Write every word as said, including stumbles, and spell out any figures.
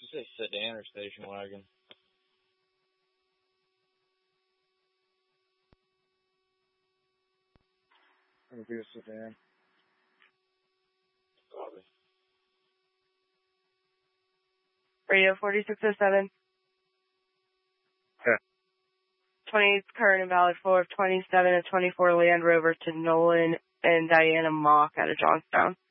You say sedan or station wagon? It'll be a sedan. Copy. Radio forty-six oh seven. Yeah. twenty current and valid for twenty-seven and twenty-four Land Rover to Nolan and Diana Mock out of Johnstown.